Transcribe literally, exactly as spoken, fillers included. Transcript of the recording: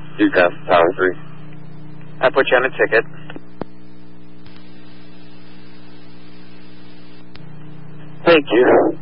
Newcastle Tower three. I put you on a ticket. Thank you.